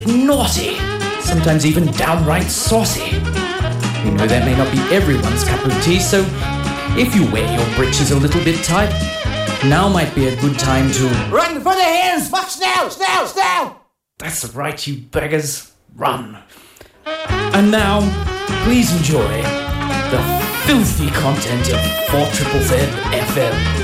naughty, sometimes even downright saucy. We know that may not be everyone's cup of tea, so if you wear your breeches a little bit tight, now might be a good time to... Run for the hills! Fox, now! That's right, you beggars. Run. And now, please enjoy the filthy content of 4ZZZ FM.